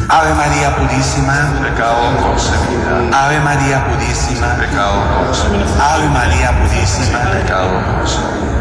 Ave María Purísima, pecado concebida, Ave María Purísima, pecado concebida, Ave María Purísima, pecado concebida.